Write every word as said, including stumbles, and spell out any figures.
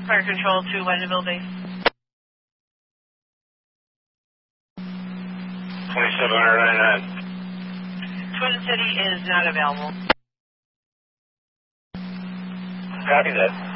Fire Control to Wendenville Base. twenty-seven ninety-nine. Twin City is not available. Copy that.